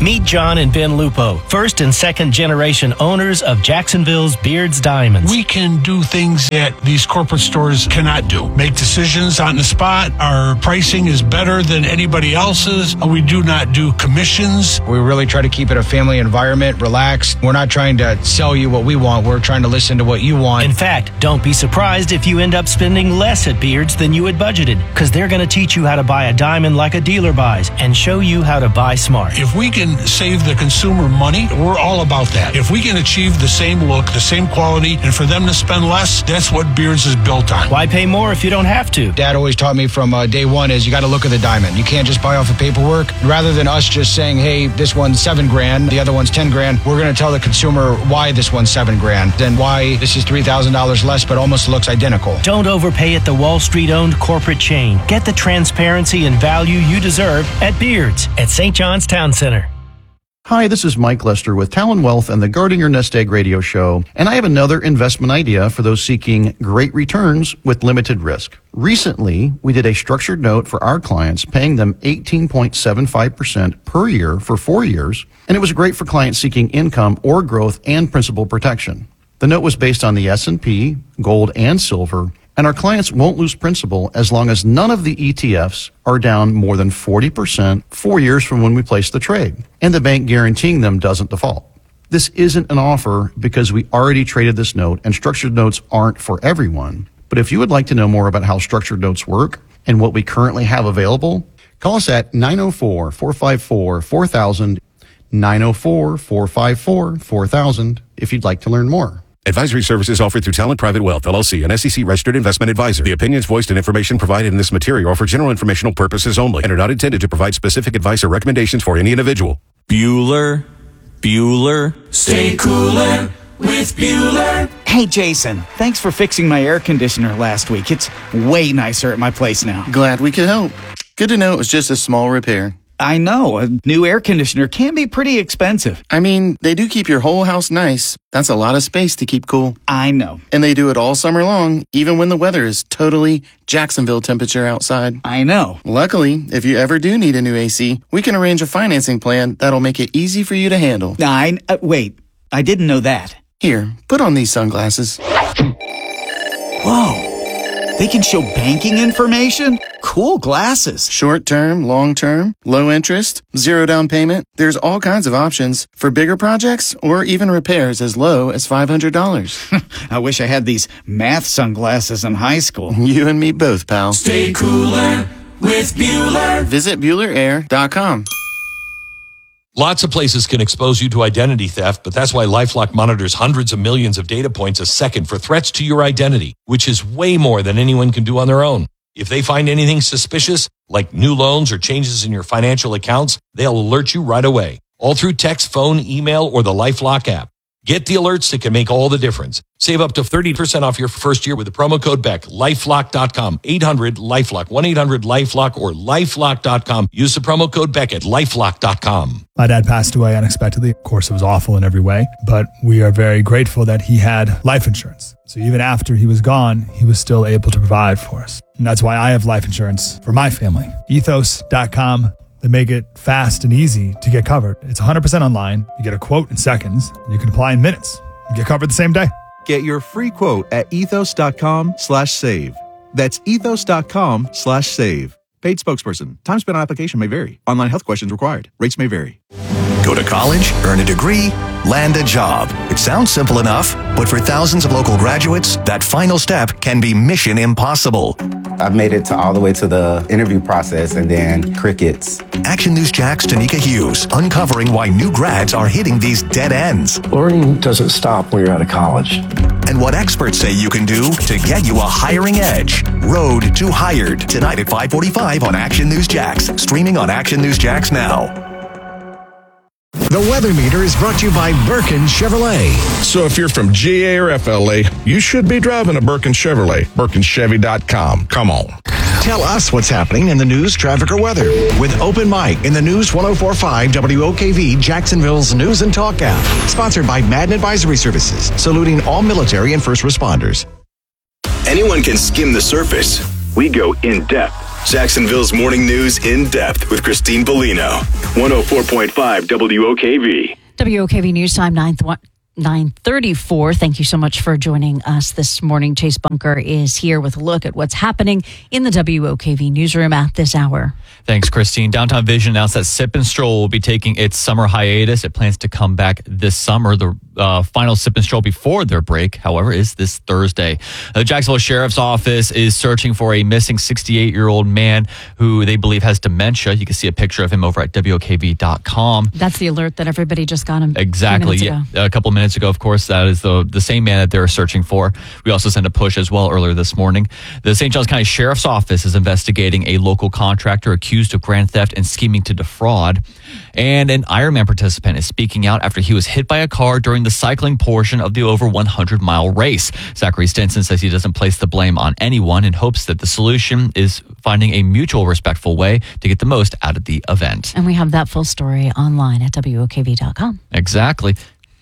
Meet John and Ben Lupo, first and second generation owners of Jacksonville's Beards Diamonds. We can do things that these corporate stores cannot do. Make decisions on the spot. Our pricing is better than anybody else's. We do not do commissions. We really try to keep it a family environment, relaxed. We're not trying to sell you what we want. We're trying to listen to what you want. In fact, don't be surprised if you end up spending less at Beards than you had budgeted, because they're going to teach you how to buy a diamond like a dealer buys and show you how to buy smart. If we can save the consumer money, we're all about that. If we can achieve the same look, the same quality, and for them to spend less, that's what Beards is built on. Why pay more if you don't have to? Dad always taught me from day one is you got to look at the diamond. You can't just buy off of paperwork. Rather than us just saying, hey, this one's $7,000, the other one's $10,000, we're going to tell the consumer why this one's $7,000 and why this is $3,000 less but almost looks identical. Don't overpay at the Wall Street-owned corporate chain. Get the transparency and value you deserve at Beards at St. John's Town Center. Hi, this is Mike Lester with Talon Wealth and the Guarding Your Nest Egg radio show, and I have another investment idea for those seeking great returns with limited risk. Recently, we did a structured note for our clients, paying them 18.75% per year for 4 years, and it was great for clients seeking income or growth and principal protection. The note was based on the S&P, gold, and silver, and our clients won't lose principal as long as none of the ETFs are down more than 40% 4 years from when we place the trade, and the bank guaranteeing them doesn't default. This isn't an offer because we already traded this note, and structured notes aren't for everyone. But if you would like to know more about how structured notes work and what we currently have available, call us at 904-454-4000, 904-454-4000 if you'd like to learn more. Advisory services offered through Talent Private Wealth, LLC, an SEC-registered investment advisor. The opinions voiced and information provided in this material are for general informational purposes only and are not intended to provide specific advice or recommendations for any individual. Bueller, stay cooler with Bueller. Hey, Jason, thanks for fixing my air conditioner last week. It's way nicer at my place now. Glad we could help. Good to know it was just a small repair. I know, a new air conditioner can be pretty expensive. I mean, they do keep your whole house nice. That's a lot of space to keep cool. I know. And they do it all summer long, even when the weather is totally Jacksonville temperature outside. I know. Luckily, if you ever do need a new AC, we can arrange a financing plan that'll make it easy for you to handle. Wait, I didn't know that. Here, put on these sunglasses. Whoa. They can show banking information? Cool glasses. Short term, long term, low interest, zero down payment. There's all kinds of options for bigger projects or even repairs as low as $500. I wish I had these math sunglasses in high school. You and me both, pal. Stay cooler with Bueller. Visit BuellerAir.com. Lots of places can expose you to identity theft, but that's why LifeLock monitors hundreds of millions of data points a second for threats to your identity, which is way more than anyone can do on their own. If they find anything suspicious, like new loans or changes in your financial accounts, they'll alert you right away, all through text, phone, email, or the LifeLock app. Get the alerts that can make all the difference. Save up to 30% off your first year with the promo code BECK. LifeLock.com. 800-LifeLock. 1-800-LifeLock or LifeLock.com. Use the promo code BECK at LifeLock.com. My dad passed away unexpectedly. Of course, it was awful in every way, but we are very grateful that he had life insurance. So even after he was gone, he was still able to provide for us. And that's why I have life insurance for my family. Ethos.com. They make it fast and easy to get covered. It's 100% online. You get a quote in seconds. And you can apply in minutes. You get covered the same day. Get your free quote at ethos.com/save. That's ethos.com/save. Paid spokesperson. Time spent on application may vary. Online health questions required. Rates may vary. Go to college, earn a degree, land a job. It sounds simple enough, but for thousands of local graduates, that final step can be mission impossible. I've made it all the way to the interview process and then crickets. Action News Jack's Tanika Hughes, uncovering why new grads are hitting these dead ends. Learning doesn't stop when you're out of college. And what experts say you can do to get you a hiring edge. Road to Hired, tonight at 5:45 on Action News Jax. Streaming on Action News Jax now. The Weather Meter is brought to you by Birkin Chevrolet. So if you're from GA or FLA, you should be driving a Birkin Chevrolet. BirkinChevy.com. Come on. Tell us what's happening in the news, traffic, or weather with Open Mic in the News 104.5 WOKV Jacksonville's News and Talk app. Sponsored by Madden Advisory Services, saluting all military and first responders. Anyone can skim the surface. We go in depth. Jacksonville's morning news in depth with Christine Bellino. 104.5 WOKV. WOKV News Time 9:34. Thank you so much for joining us this morning. Chase Bunker is here with a look at what's happening in the WOKV newsroom at this hour. Thanks, Christine. Downtown Vision announced that Sip and Stroll will be taking its summer hiatus. It plans to come back this summer. The final Sip and Stroll before their break, however, is this Thursday. The Jacksonville Sheriff's Office is searching for a missing 68-year-old man who they believe has dementia. You can see a picture of him over at WOKV.com. That's the alert that everybody just got him. Exactly. A couple minutes ago, of course, that is the same man that they're searching for. We also sent a push as well earlier this morning. The St. Johns County Sheriff's Office is investigating a local contractor accused of grand theft and scheming to defraud. And an Ironman participant is speaking out after he was hit by a car during the cycling portion of the over 100-mile race. Zachary Stinson says he doesn't place the blame on anyone and hopes that the solution is finding a mutual, respectful way to get the most out of the event. And we have that full story online at WOKV.com. Exactly.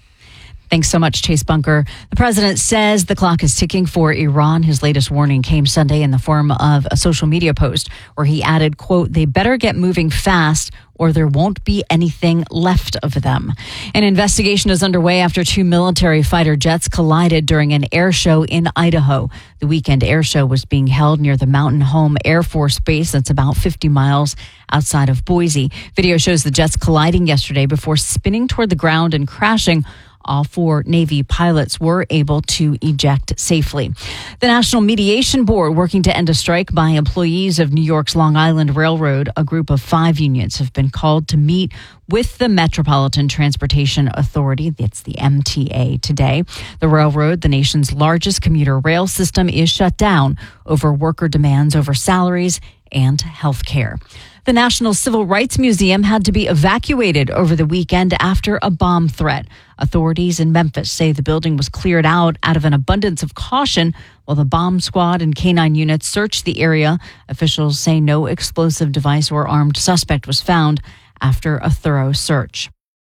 Thanks so much, Chase Bunker. The president says the clock is ticking for Iran. His latest warning came Sunday in the form of a social media post where he added, quote, "They better get moving fast or there won't be anything left of them." An investigation is underway after two military fighter jets collided during an air show in Idaho. The weekend air show was being held near the Mountain Home Air Force Base that's about 50 miles outside of Boise. Video shows the jets colliding yesterday before spinning toward the ground and crashing. All four Navy pilots were able to eject safely. The National Mediation Board, working to end a strike by employees of New York's Long Island Railroad, a group of 5 unions have been called to meet with the Metropolitan Transportation Authority, that's the MTA, today. The railroad, the nation's largest commuter rail system, is shut down over worker demands over salaries and health care. The National Civil Rights Museum had to be evacuated over the weekend after a bomb threat. Authorities in Memphis say the building was cleared out of an abundance of caution while the bomb squad and K-9 units searched the area. Officials say no explosive device or armed suspect was found after a thorough search.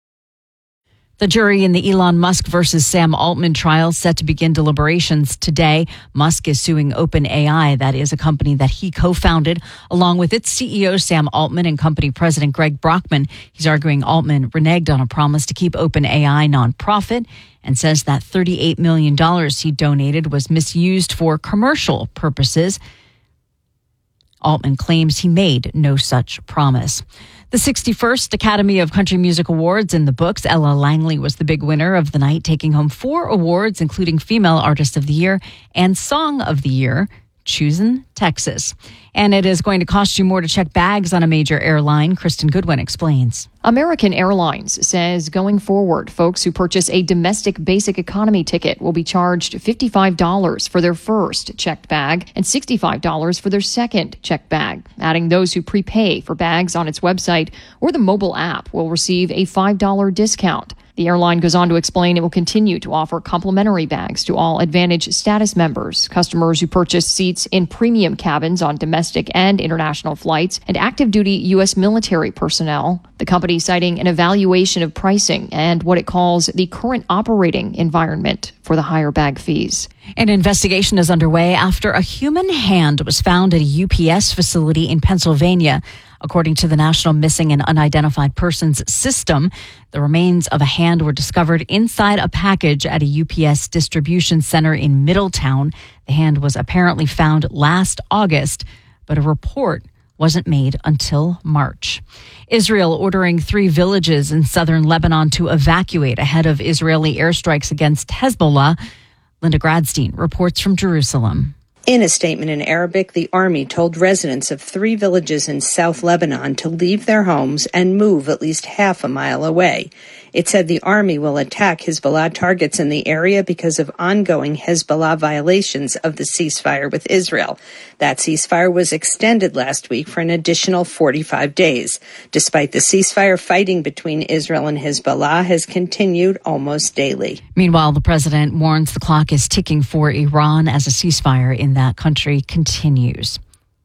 The jury in the Elon Musk versus Sam Altman trial set to begin deliberations today. Musk is suing OpenAI, that is a company that he co-founded, along with its CEO Sam Altman and company president Greg Brockman. He's arguing Altman reneged on a promise to keep OpenAI nonprofit and says that $38 million he donated was misused for commercial purposes. Altman claims he made no such promise. The 61st Academy of Country Music Awards in the books. Ella Langley was the big winner of the night, taking home 4 awards, including Female Artist of the Year and Song of the Year, Choosing Texas. And it is going to cost you more to check bags on a major airline. Kristen Goodwin explains. American Airlines says going forward, folks who purchase a domestic basic economy ticket will be charged $55 for their first checked bag and $65 for their second checked bag. Adding those who prepay for bags on its website or the mobile app will receive a $5 discount. The airline goes on to explain it will continue to offer complimentary bags to all Advantage status members, customers who purchase seats in premium cabins on domestic and international flights, and active duty U.S. military personnel. The company citing an evaluation of pricing and what it calls the current operating environment for the higher bag fees. An investigation is underway after a human hand was found at a UPS facility in Pennsylvania. According to the National Missing and Unidentified Persons System, the remains of a hand were discovered inside a package at a UPS distribution center in Middletown. The hand was apparently found last August, but a report wasn't made until March. Israel ordering 3 villages in southern Lebanon to evacuate ahead of Israeli airstrikes against Hezbollah. Linda Gradstein reports from Jerusalem. In a statement in Arabic, the army told residents of 3 villages in South Lebanon to leave their homes and move at least half a mile away. It said the army will attack Hezbollah targets in the area because of ongoing Hezbollah violations of the ceasefire with Israel. That ceasefire was extended last week for an additional 45 days. Despite the ceasefire, fighting between Israel and Hezbollah has continued almost daily. Meanwhile, the president warns the clock is ticking for Iran as a ceasefire in that country continues.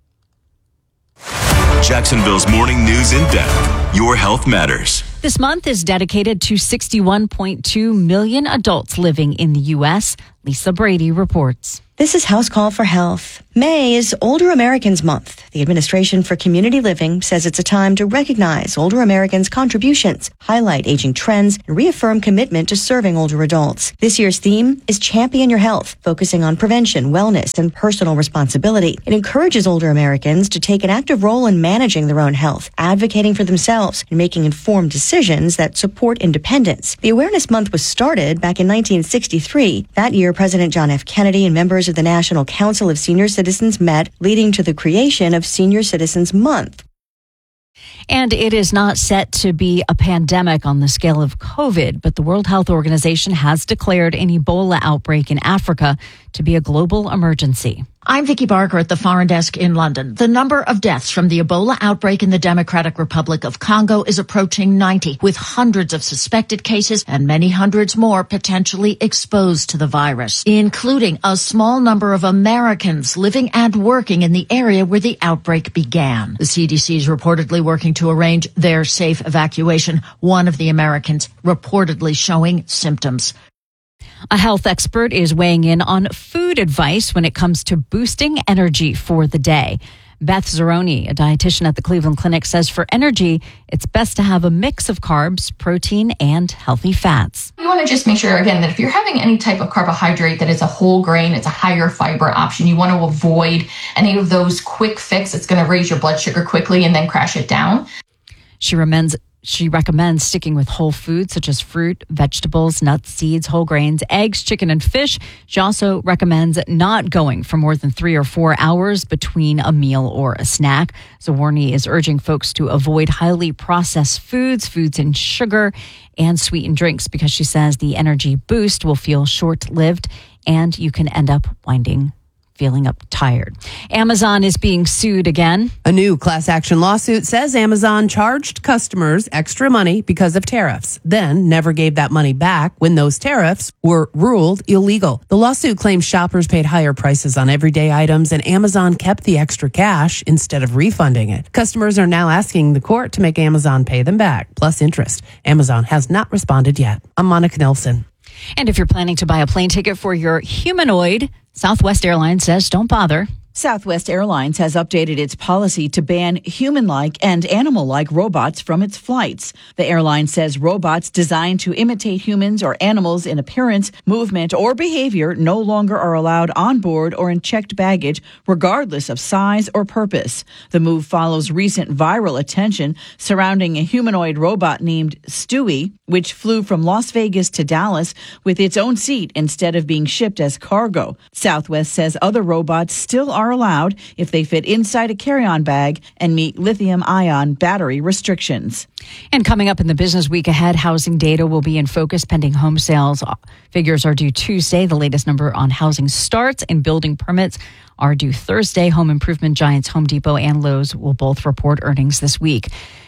Jacksonville's morning news in depth. Your health matters. This month is dedicated to 61.2 million adults living in the U.S. Lisa Brady reports. This is House Call for Health. May is Older Americans Month. The Administration for Community Living says it's a time to recognize older Americans' contributions, highlight aging trends, and reaffirm commitment to serving older adults. This year's theme is Champion Your Health, focusing on prevention, wellness, and personal responsibility. It encourages older Americans to take an active role in managing their own health, advocating for themselves, and making informed decisions that support independence. The Awareness Month was started back in 1963. That year, President John F. Kennedy and members of the National Council of Senior Citizens met, leading to the creation of Senior Citizens Month. And it is not set to be a pandemic on the scale of COVID, but the World Health Organization has declared an Ebola outbreak in Africa to be a global emergency. I'm Vicki Barker at the Foreign Desk in London. The number of deaths from the Ebola outbreak in the Democratic Republic of Congo is approaching 90, with hundreds of suspected cases and many hundreds more potentially exposed to the virus, including a small number of Americans living and working in the area where the outbreak began. The CDC is reportedly working to arrange their safe evacuation, one of the Americans reportedly showing symptoms. A health expert is weighing in on food advice when it comes to boosting energy for the day. Beth Zeroni, a dietitian at the Cleveland Clinic, says for energy, it's best to have a mix of carbs, protein, and healthy fats. You want to just make sure, again, that if you're having any type of carbohydrate that is a whole grain, it's a higher fiber option, you want to avoid any of those quick fix. It's going to raise your blood sugar quickly and then crash it down. She recommends sticking with whole foods such as fruit, vegetables, nuts, seeds, whole grains, eggs, chicken, and fish. She also recommends not going for more than 3 or 4 hours between a meal or a snack. Zawarni is urging folks to avoid highly processed foods in sugar, and sweetened drinks because she says the energy boost will feel short-lived and you can end up feeling tired. Amazon is being sued again. A new class action lawsuit says Amazon charged customers extra money because of tariffs, then never gave that money back when those tariffs were ruled illegal. The lawsuit claims shoppers paid higher prices on everyday items and Amazon kept the extra cash instead of refunding it. Customers are now asking the court to make Amazon pay them back, plus interest. Amazon has not responded yet. I'm Monica Nelson. And if you're planning to buy a plane ticket for your humanoid, Southwest Airlines says don't bother. Southwest Airlines has updated its policy to ban human-like and animal-like robots from its flights. The airline says robots designed to imitate humans or animals in appearance, movement, or behavior no longer are allowed on board or in checked baggage, regardless of size or purpose. The move follows recent viral attention surrounding a humanoid robot named Stewie, which flew from Las Vegas to Dallas with its own seat instead of being shipped as cargo. Southwest says other robots still are allowed if they fit inside a carry-on bag and meet lithium-ion battery restrictions. And coming up in the business week ahead, housing data will be in focus pending home sales. Figures are due Tuesday. The latest number on housing starts and building permits are due Thursday. Home improvement giants Home Depot and Lowe's will both report earnings this week.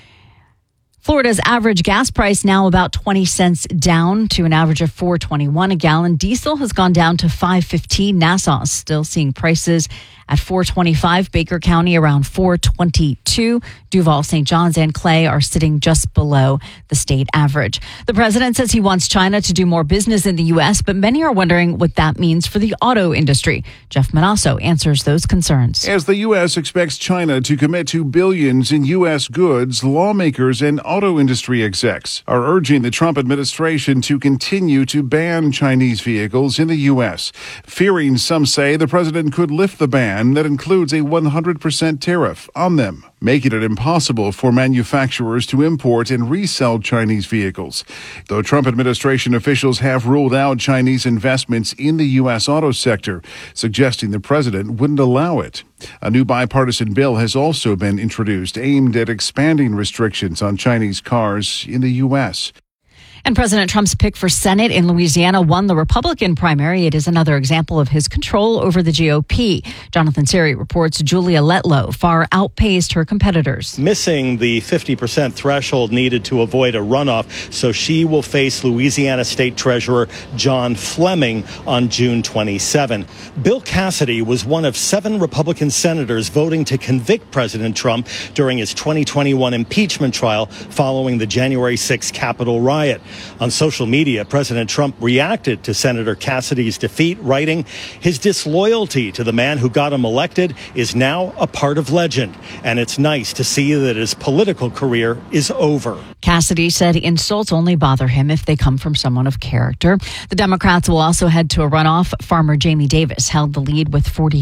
Florida's average gas price now about 20 cents down to an average of $4.21 a gallon. Diesel has gone down to $5.15. Nassau is still seeing prices at $4.25. Baker County around $4.22. Duval, St. John's, and Clay are sitting just below the state average. The president says he wants China to do more business in the U.S., but many are wondering what that means for the auto industry. Jeff Manasso answers those concerns. As the U.S. expects China to commit to billions in U.S. goods, lawmakers and auto industry execs are urging the Trump administration to continue to ban Chinese vehicles in the U.S., fearing, some say, the president could lift the ban that includes a 100% tariff on them, making it impossible for manufacturers to import and resell Chinese vehicles. Though Trump administration officials have ruled out Chinese investments in the U.S. auto sector, suggesting the president wouldn't allow it. A new bipartisan bill has also been introduced aimed at expanding restrictions on Chinese cars in the U.S. And President Trump's pick for Senate in Louisiana won the Republican primary. It is another example of his control over the GOP. Jonathan Siri reports Julia Letlow far outpaced her competitors. Missing the 50% threshold needed to avoid a runoff, so she will face Louisiana State Treasurer John Fleming on June 27. Bill Cassidy was one of 7 Republican senators voting to convict President Trump during his 2021 impeachment trial following the January 6 Capitol riot. On social media, President Trump reacted to Senator Cassidy's defeat, writing, "His disloyalty to the man who got him elected is now a part of legend, and it's nice to see that his political career is over." Cassidy said insults only bother him if they come from someone of character. The Democrats will also head to a runoff. Farmer Jamie Davis held the lead with 40